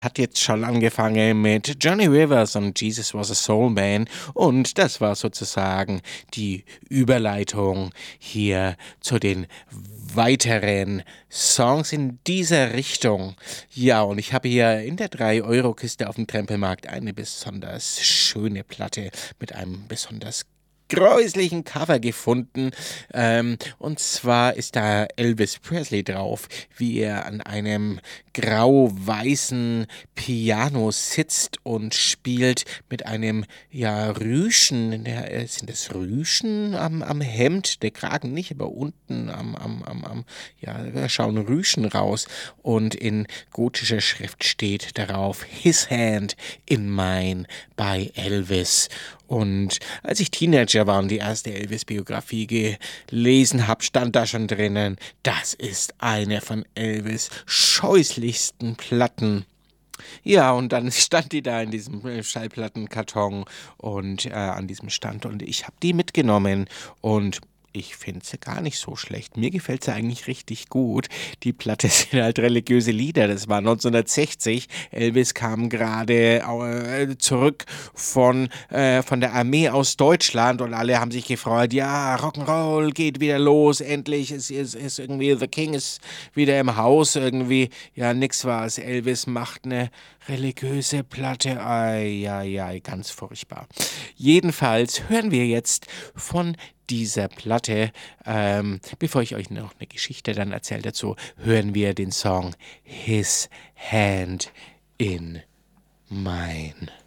Hat jetzt schon angefangen mit Johnny Rivers und Jesus Was a Soul Man und das war sozusagen die Überleitung hier zu den weiteren Songs in dieser Richtung. Ja, und ich habe hier in der 3-Euro-Kiste auf dem Trempelmarkt eine besonders schöne Platte mit einem besonders gräuslichen Cover gefunden. Und zwar ist da Elvis Presley drauf, wie er an einem grau-weißen Piano sitzt und spielt mit einem, ja, Rüschen, sind das Rüschen am Hemd? Der Kragen nicht, aber unten ja, da schauen Rüschen raus und in gotischer Schrift steht darauf His Hand in Mine bei Elvis. Und als ich Teenager war und die erste Elvis-Biografie gelesen habe, stand da schon drinnen, das ist eine von Elvis scheußlichsten Platten. Ja, und dann stand die da in diesem Schallplattenkarton und an diesem Stand und ich habe die mitgenommen und ich finde sie gar nicht so schlecht. Mir gefällt sie eigentlich richtig gut. Die Platte sind halt religiöse Lieder. Das war 1960. Elvis kam gerade zurück von der Armee aus Deutschland und alle haben sich gefreut. Ja, Rock'n'Roll geht wieder los. Endlich ist irgendwie The King ist wieder im Haus. Irgendwie, ja, nix war's. Elvis macht eine religiöse Platte. Ai, ai, ai, ganz furchtbar. Jedenfalls hören wir jetzt von dieser Platte, bevor ich euch noch eine Geschichte dann erzähle dazu, hören wir den Song His Hand in Mine.